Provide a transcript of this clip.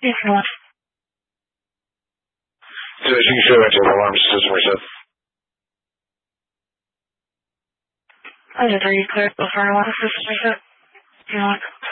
Yes, no. So you can show that to the alarm system reset. I did. Are you clear before alarm system reset? Do you want?